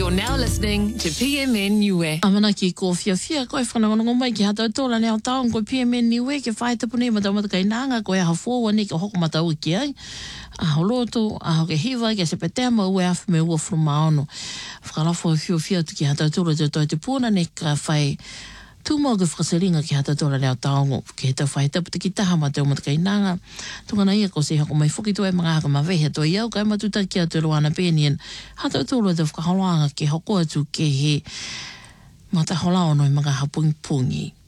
You're now listening to PMN Niue. Amana ki ko fia koe whanangonongo mai ki hata tōla nea taong koe PMN Niue ke whae tapune matau kainanga koe ha fōwani ke hoko matau ki ai. A holoto, a hoke hiwa ke se petea ma ue afu me ua frumaono. Whakalafo fia ki hata tōla te pūna ne ka whae tūmau ke whakaseringa ki hata tōla nea taongo. Ke heta whae taputa ki taha matau kainanga. Tungana ia ko se hako mai whuki tue mga haka mawehe to iau kai matuta ki a te roana penien. Hata tōla te whakaholoanga ke hoko atu ke he mataholao noi mga hapungi pungi.